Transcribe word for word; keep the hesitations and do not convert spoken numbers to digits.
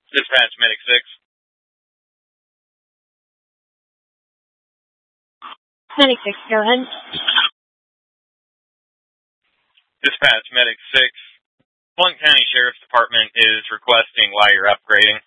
Dispatch Medic six. Medic six, go ahead. Dispatch Medic six. Blount County Sheriff's Department is requesting why you're upgrading.